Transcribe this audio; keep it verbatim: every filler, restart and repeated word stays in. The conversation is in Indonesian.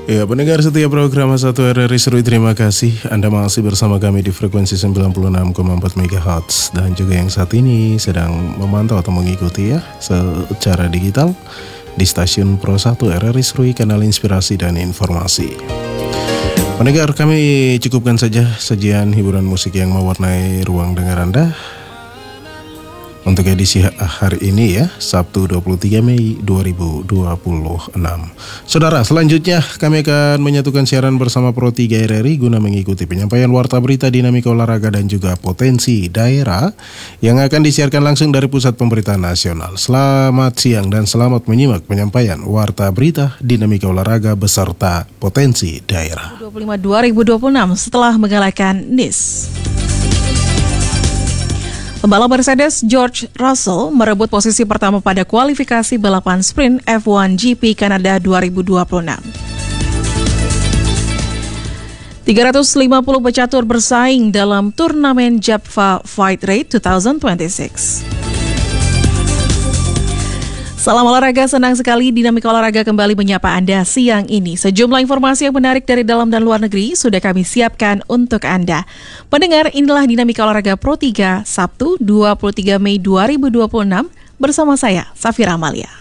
Ya, pendengar setiap program satu R R I Serui, terima kasih Anda masih bersama kami di frekuensi sembilan puluh enam koma empat megahertz dan juga yang saat ini sedang memantau atau mengikuti ya secara digital di stasiun Pro satu R R I Serui, kanal inspirasi dan informasi. Pendengar, kami cukupkan saja sajian hiburan musik yang mewarnai ruang dengar Anda untuk edisi hari ini ya, Sabtu dua puluh tiga Mei dua ribu dua puluh enam. Saudara, selanjutnya kami akan menyatukan siaran bersama Pro tiga R R I guna mengikuti penyampaian warta berita, dinamika olahraga dan juga potensi daerah yang akan disiarkan langsung dari Pusat Pemberitaan Nasional. Selamat siang dan selamat menyimak penyampaian warta berita, dinamika olahraga beserta potensi daerah. dua puluh lima dua ribu dua puluh enam setelah mengalahkan Nice. Pembalap Mercedes George Russell merebut posisi pertama pada kualifikasi balapan sprint F satu G P Kanada dua ribu dua puluh enam. tiga ratus lima puluh pecatur bersaing dalam turnamen Japfa Fight Rate dua ribu dua puluh enam. Salam olahraga, senang sekali Dinamika Olahraga kembali menyapa Anda siang ini. Sejumlah informasi yang menarik dari dalam dan luar negeri sudah kami siapkan untuk Anda. Pendengar, inilah Dinamika Olahraga Pro tiga, Sabtu dua puluh tiga Mei dua ribu dua puluh enam bersama saya, Safira Amalia.